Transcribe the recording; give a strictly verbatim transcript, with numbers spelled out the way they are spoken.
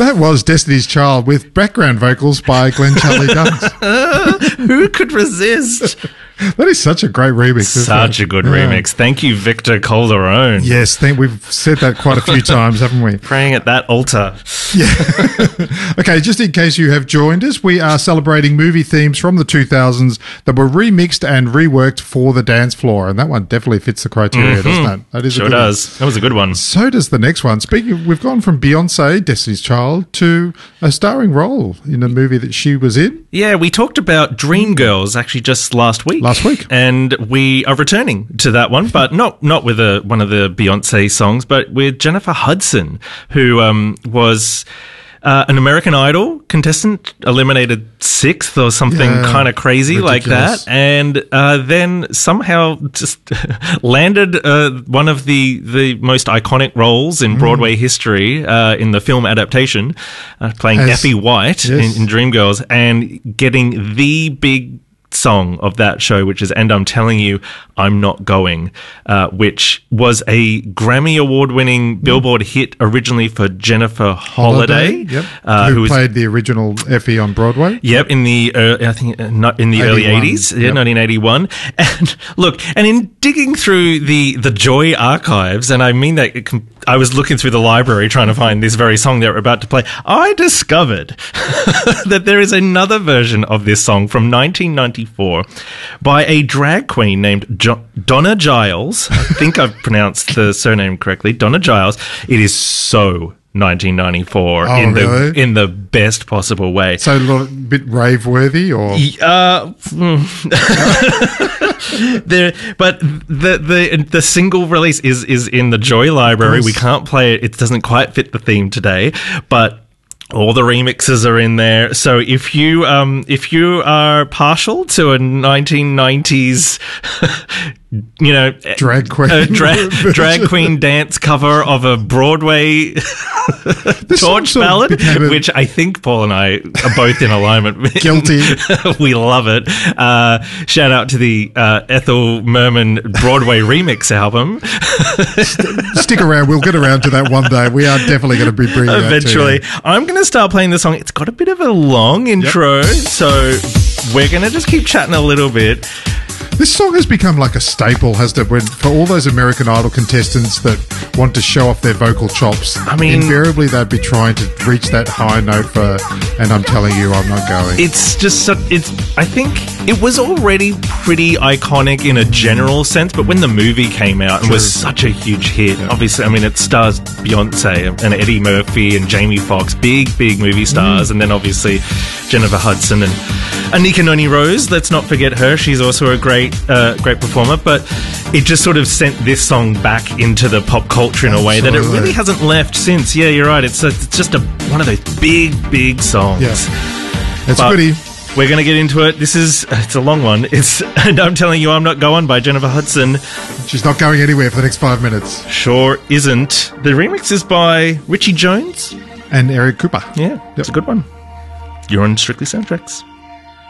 That was Destiny's Child with background vocals by Glenn Charlie Dunns. Who could resist? That is such a great remix. Such a good yeah. remix. Thank you, Victor Calderone. Yes, think we've said that quite a few times, haven't we? Praying at that altar. Yeah. Okay, just in case you have joined us, we are celebrating movie themes from the two thousands that were remixed and reworked for the dance floor, and that one definitely fits the criteria, mm-hmm. doesn't it? That is sure a good does. One. That was a good one. So does the next one. Speaking of, we've gone from Beyonce, Destiny's Child, to a starring role in a movie that she was in. Yeah, we talked about Dreamgirls actually just last week. Last week. And we are returning to that one, but not not with a, one of the Beyonce songs, but with Jennifer Hudson, who um, was uh, an American Idol contestant, eliminated sixth or something yeah, kind of crazy ridiculous. like that, and uh, then somehow just landed uh, one of the, the most iconic roles in mm. Broadway history uh, in the film adaptation, uh, playing As, Effie White yes. in, in Dreamgirls, and getting the big song of that show, which is And I'm Telling You I'm Not Going, uh, which was a Grammy Award-winning Billboard hit originally for Jennifer Holliday, Holliday yep. uh, who, who was, played the original Effie on Broadway. Yep, in the uh, I think uh, not in the early eighties, yeah, yep. nineteen eighty-one. And look, and in digging through the the Joy archives, and I mean that it can, I was looking through the library trying to find this very song that we're about to play, I discovered that there is another version of this song from nineteen ninety-four by a drag queen named jo- Donna Giles. I think I've pronounced the surname correctly. Donna Giles. It is so nineteen ninety-four oh, in really? the in the best possible way. So a little bit rave-worthy, or uh, there, but the the the single release is is in the Joy library. We can't play it; it doesn't quite fit the theme today, but all the remixes are in there. So if you um if you are partial to a nineteen nineties you know drag queen uh, dra- drag queen dance cover of a Broadway torch ballad, a- which I think Paul and I are both in alignment. Guilty. We love it. Uh, shout out to the uh, Ethel Merman Broadway remix album. Stick around. We'll get around to that one day. We are definitely going to be bringing eventually. That to you. I'm going to start playing the song. It's got a bit of a long intro, yep. so we're going to just keep chatting a little bit. This song has become like a staple, has it? When, for all those American Idol contestants that want to show off their vocal chops, I mean, invariably they'd be trying to reach that high note for, and I'm telling you, I'm not going. It's just, so, it's. I think it was already pretty iconic in a general sense, but when the movie came out and True. was such a huge hit, yeah. obviously, I mean, it stars Beyonce and Eddie Murphy and Jamie Foxx, big, big movie stars, mm. and then obviously Jennifer Hudson and Anika Noni Rose. Let's not forget her; she's also a great. Uh, great performer, but it just sort of sent this song back into the pop culture in a way Absolutely. that it really hasn't left since. Yeah, you're right. It's, a, it's just a, one of those big, big songs. Yeah. It's but pretty. We're going to get into it. This is, it's a long one. It's And I'm Telling You I'm Not Going by Jennifer Hudson. She's not going anywhere for the next five minutes. Sure isn't. The remix is by Richie Jones. And Eric Cooper. Yeah, yep. It's a good one. You're on Strictly Soundtracks.